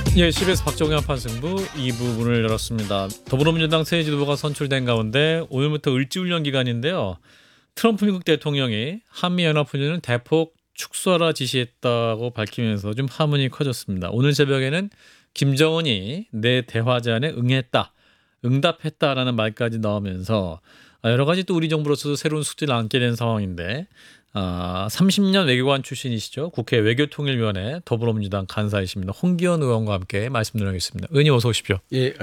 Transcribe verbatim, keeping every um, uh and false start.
예, 씨비에스 박정현 판승부 이 부분을 열었습니다. 더불어민주당 새 지도부가 선출된 가운데 오늘부터 을지훈련 기간인데요. 트럼프 미국 대통령이 한미연합훈련을 대폭 축소하라 지시했다고 밝히면서 좀 파문이 커졌습니다. 오늘 새벽에는 김정은이 내 대화 제안에 응했다, 응답했다라는 말까지 나오면서 여러 가지 또 우리 정부로서도 새로운 숙제를 안게 된 상황인데, 아, 삼십 년 외교관 출신이시죠. 국회 외교통일위원회 더불어민주당 간사이십니다. 홍기현 의원과 함께 말씀 나누겠습니다. 의원님 어서 오십시오. 예.